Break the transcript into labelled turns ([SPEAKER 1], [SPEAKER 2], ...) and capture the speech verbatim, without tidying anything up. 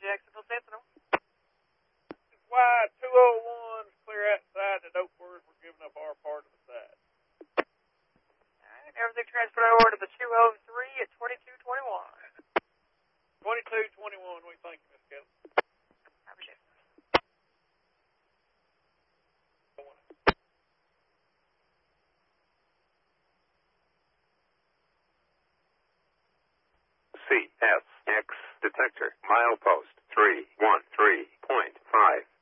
[SPEAKER 1] Jacksonville Sentinel.
[SPEAKER 2] Y two oh one is clear outside. The dope birds were giving up our part of the side.
[SPEAKER 1] All right, everything transferred over to the two oh three at twenty-two twenty-one.
[SPEAKER 2] twenty-two twenty-one, we thank you, Miss Kelly.
[SPEAKER 1] I appreciate it.
[SPEAKER 3] C S X detector milepost three one three point five.